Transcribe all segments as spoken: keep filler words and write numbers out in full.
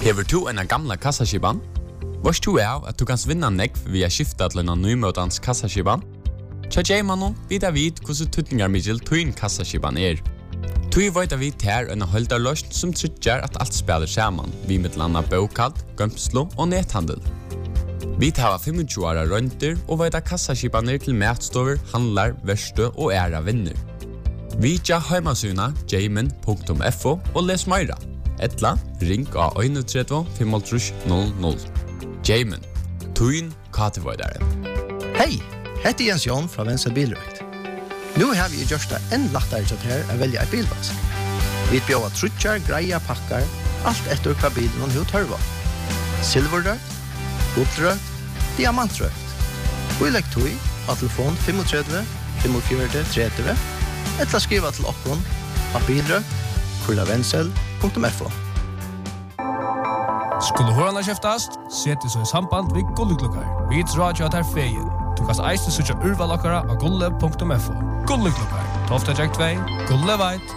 Hever du en gamla kassaskiban? Vars du er at du kan vinna nekv via skifta til en nymøtans kassaskiban? Tja Jaymanon vidar vid hvordan tutningar middel tuin kassaskiban er. Tui veit vi ter en holdarløst som tryggjar at alt spelar saman, vi mittlanda bokald, gømslo og nethandel. Vi tar tjue åra rønter og veit at kassaskibaner til matstover, handlar, verstø og æra vinner. Vi tja heimasuna jayman punktum f o og les meira. Etla, ring av tre tre fem null null. Jayman, tuin katevoidare. Hei, hette Jens Jon fra Venstre Bilrøkt. Nå har vi gjort det enn lettere til her å velge et bilvask. Vi bjør trutjar, greia, pakkar, alt etter hva bilen og tørva. Silverrøkt, guldrøkt, diamantrøkt. Vi legger tog av telefon tre fem fem fire tre tre eller skriva til okkon av bilrøkt, kurla vensel punktum f o. Skulle hørana kjeftast, seti så i samband vid Gulleklokkar. Vi drar jo at her feien. Du kan eiste sutja urvalokkara av gulle punktum f o. Gulleklokkar, tolv tjekk tvei, gulle veit.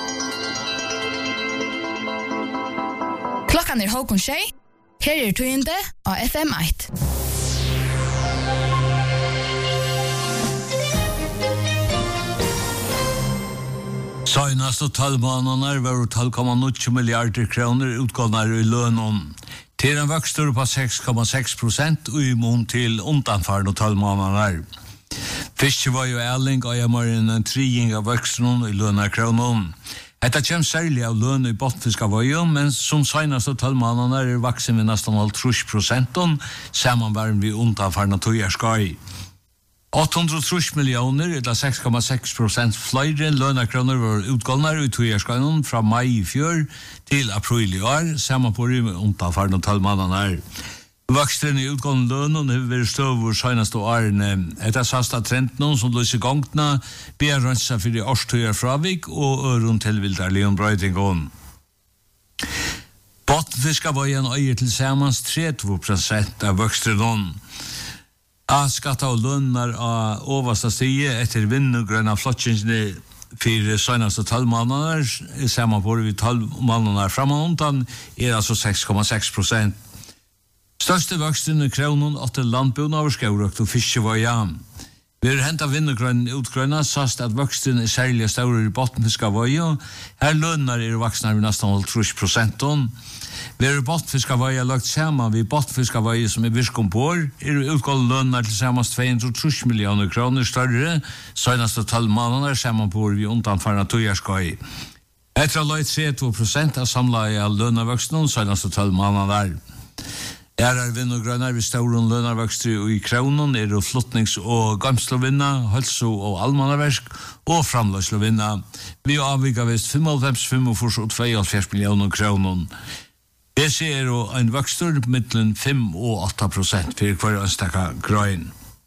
Klokkan er halvkon tjei. Her er tøyende av F M eitt. Senast og tallbanorna var tolv komma nio milliarder kroner utgåvnar i lønnen. Til en vøkstur på seks komma seks prosent og i mån til undanfaren og tallbanorna. Fiske var jo ærling og jeg må en triing av vøksteren i lønner kroner. Etta kjem særlig av løn i botfiska vøyen, men som senast og tallbanorna er vaksen vi nesten halvtrus prosent samanvaren vi undanfaren og tøyerskai. åtte hundre og tre millioner, eller seks komma seks prosent flere lønakroner var utgående i tøyerskai fra mai i fjør til april i år, saman på rymmet undanfaren og tallbanorna. Vaksten i utgående lønnen har vært støver seneste årene. Etter sasta trenden som løs i gongtene, ber rønsa for de årstøyer fravik og øron til vildarligen brøytingon. Botnfiskavøyen øyer til samans trettio prosent av vaksten. A skatta og lønner av oversta stige etter vinnugrønna flottingsne for seneste tolv måneder, saman på vi tolv måneder framanundan, er altså seks komma seks prosent. Største voksten i kronen åtte landbund av skaurøkt og fiskevøya. Vi har hentet vinnugrønn utgrønna, sast at voksten er særlig større i botnfiskavøya. Her lønner er voksne ved nesten halvtrus prosent. Vi har botnfiskavøya lagt sammen ved botnfiskavøya som er virkom på år, er utgående lønner til sammen to hundre og tre millioner kroner større, seneste tolv måneder sammen på år vi undanfarna tøyerskai. Etter å løy trettio prosent av samleie av lønnervoksten seneste tolv måneder. Er er vinnugrønner ved stauren lønarvøkstri i kronen er og flottnings- og gamslovinna, hølso- og almannaversk og framløslovinna. Vi avvika vist femoghalvfems komma tveoghalvfjerds millioner kroner. Det ser jo en vøkstur mittelen fem og åtta prosent for hver ønstakka grøyn.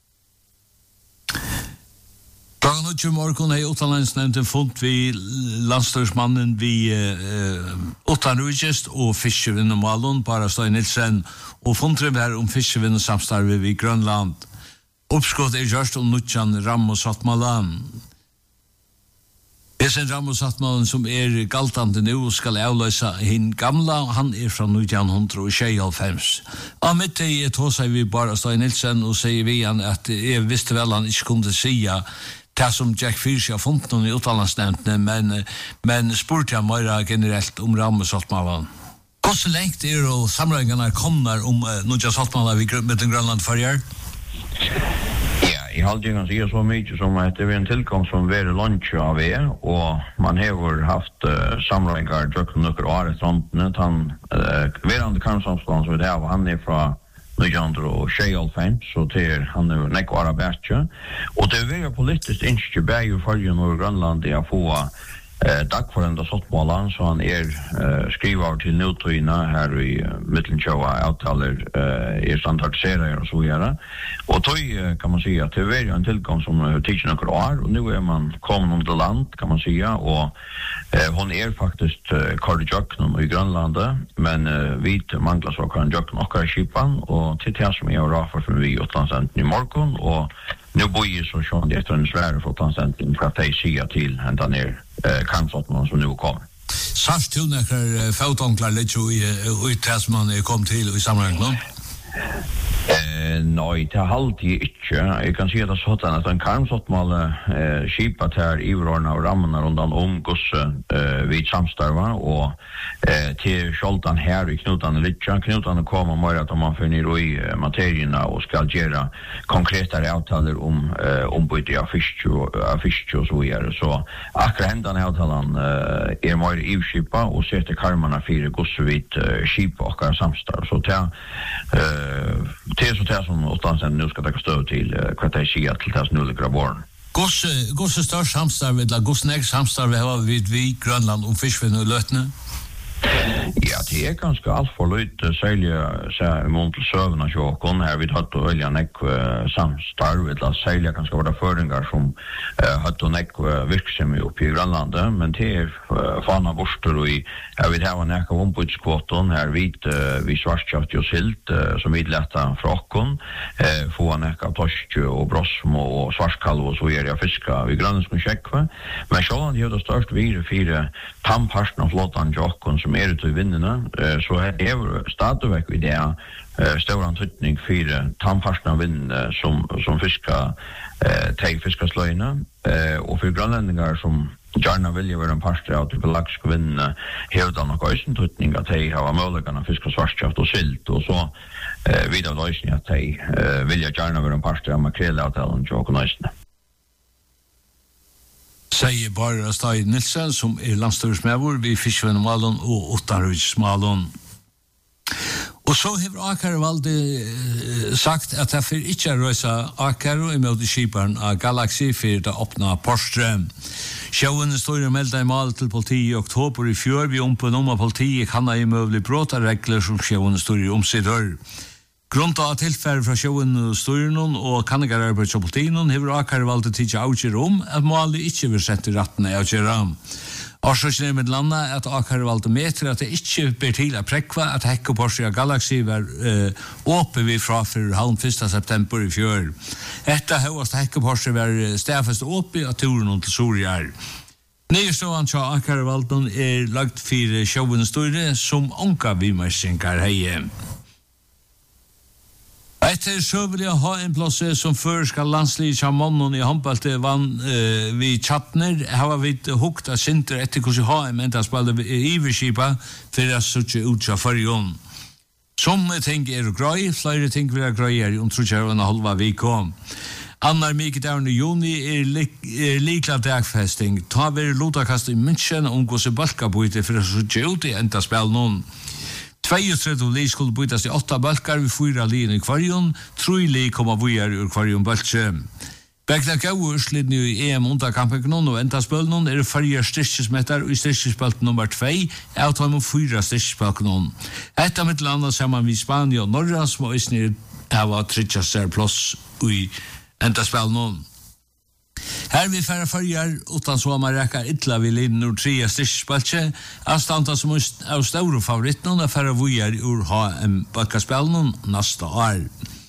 Dagen og morgen er utenlandsnevnten funnet vi landstørsmannen vi uh, utenrujest og fiskevinnemalen, bare Støy Nilsen, og funnet vi her om fiskevinnesamstarve i Grønland. Oppskott er gjørst om Nuttjan Rammo-Sattmalan. Esen Rammo-Sattmalan som er galtande nå skal avløse hin gamla, han er fra nitton tjuehalvfems. Av mitt i et hos vi bare Støy Nilsen og sier vi han at jeg visste vel han ikke kunne sia det som Jack Fyrsi har funnet noen i utlandsnevntene, men, men spurte jeg mer generelt om Rammo-Sattmalan. Hvordan lengt er og samlingene kommer om uh, Nuttjan Sattmalan med den Grønland farger? Ja, jeg har aldri kan si så mye som at det er en tilkomst som er lunch av er, og man har haft uh, samlinger drøkken noen år i frontene. Han, uh, verande kansamstand som vi har, han er fra nitton tjuehalvfems, så til han er nekvara bætje. Og det er politisk innskje bæg i fargen og Grønland i å få eh, dagforenda Sattmalan, så han er eh, skriver til nødtøyene her i uh, Mittlenkjøa avtaler eh, er standardiserer og så gjøre. Og tøy kan man si at det er en tilgang som uh, tidser noen år, og nå er man kommet om til land, kan man si, og eh, hun er faktisk uh, kardjøkken i Grønlandet, men uh, vi mangler så kardjøkken okkar i Kipan, og til det som jeg har rafet for vi i utlandsenten i morgen, og nu bor jeg så sånn det etter en svære for utlandsenten for at de sier til hentan er eh, kansattene som nu kommer. Sars du nekker fotånklar litt i det som man kom til i sammenheng nå? Eh, nei, det er alltid ikke. Jeg kan si at det er sånn at en karmsottmål eh, skipet her i vrårene og rammene rundt om gosse eh, vid samstarva og eh, til skjoldan her i knutene litt. Knutene kommer mer at man finner i eh, materiene og skal gjøre konkretare avtaler om eh, ombytte av fisk av fisk og så videre. Så akkurat hendene avtalen eh, er mer ivskipet og setter karmene fire gosse vid eh, skipet og samstarv. Så til eh, det är så där som åtminstone nu ska ta stöd till vad det är till det nu ligger barn. Gosse gosse störst samstarv eller gosse nästa samstarv har vi vid Grönland om fiskvinn och lötne. Ja, det är ganska allt för lite sälja så mot serverna så kon här vi hade och olja näck samstarv eller sälja ganska vara föringar som hade näck verksamhet uppe i Grönland men det är fana borstor och jag vet här var näck ombudskvoton här vid vi svartkött och silt som vi lätta från få näck torsk och brosmo och svartkalv och så är det fiska vi grönska checkva men så han gör det störst vi fyra tamparsten av flottan jockon som är ute i vindarna så är det stadigvæk i det stor antydning för tamparsten av vind som som fiskar teg fiskarslöjna och för grönlänningar som gärna vill ju vara en pastor av till lax vinna hevdan och ösentydning att de har möjligheten att fiska svartkött och silt och så vidare lösning att de vill ju gärna vara en pastor av makrellavtalen och konösne. Säger bara Stein Nilsen som är landstørsmedvor vid Fiskvennemalon och Ottanrudsmalon. Och så har Akar valde eh, sagt att det för inte att rösa Akar i mot skiparen av Galaxy för att öppna Porström. Sjøen står i melda i mal til politi i oktober i fjør. Vi om på noen av politiet kan ha i møvlig bråta regler som sjøen står i omsidør. Grunnt av tilfære fra sjøen og styren og kannigararbeids og politien hever Akar valgt å tidsi avgjør om at målet ikke vil sette rettene avgjør om. Årsøkene med landet at Akar valgte meter at det ikke ber til å prekva at Hekko Porsche Galaxy var uh, åpe vi fra for halv første september i fjør. Etter høyest Hekko Porsche var stedfest åpe av turen til Sorjar. Nyrstående til Akar valgte er lagt for sjøvende styre som onka vi mersingar heie. Etter søvelig å ha en plass som før skal landslige kjamannen i håndbalte vann eh, vid Tjatner, har vi hukt av sinter etter hvordan ha en enda spalte i Iverskipa for å søtte ut av førjon. Som ting er grøy, flere ting vil være grøy her, om tror jeg var en halva vik om. Annar mykje dagen i juni er, lik, er likla dagfesting. Ta vi lotakast i München om hvordan balkabøyte for å søtte ut i enda spil noen. trettiosju li skulle bytas i åtta balkar vi fyra lin i kvarjon, tre li kommer vujar ur kvarjon balkje. Begna gauurslidni i E M underkampen og endaspølnen er farger styrkesmetar og i styrkespalt nummer två av tar man fyra styrkespalknon. Etta mitt landa saman vi Spania og Norra som er snir av tritjasser plås i endaspølnen. Her vi færre farger utan så man räkar ytla vi liden ur trea styrkespalkje av stanta som av store favoritten og færre vujar ur ha en balkaspelnen nasta år.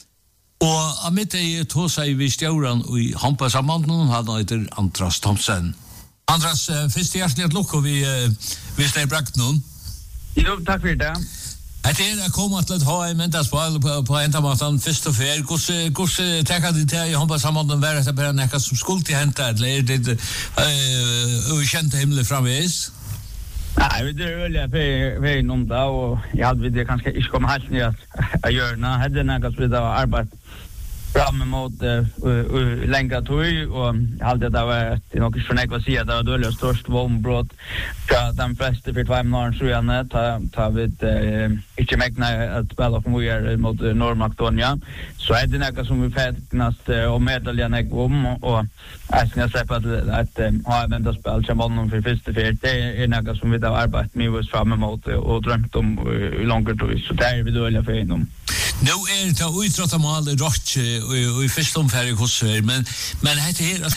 Og av mitt er tog seg vi stjauran i Hampasamanden han heter Andras Thomsen. Andras, først hjertelig at lukk og vi, vi steg brakt noen. Jo, takk for det. Det er å komme til å ha en mentasspil på, på entamåten først og fer. Hvordan tenker du til i Hampasamanden være etter bare nekka som skulle til hente, eller er det uh, ukjente himmel framvis? Nei, vi er veldig feil om det, og jeg hadde det kanskje ikke kommet helt ned å gjøre det. Jeg hadde nekka som det var arbeid fram mot uh, uh, lengre tog, og jeg hadde det var det nok ikke for nekva å si at det var dårlig og størst vombrott fra de fleste for tvei måneder sjøene, ta, ta vi uh, ikke megna at spela for mye mot uh, Nord-Makedonia. Så er det nekka som vi fætnast uh, og medalja nekva om, og jeg skal se på at, at uh, ha en vendaspel til mannen for første fyrt. Det er nekka som vi har arbeidt mye fram mot uh, og drømt om uh, i langere tog, så det er vi dårlig for en om. Nå er det utrådte mål rått og i første omfærdig hos her, men, men hette her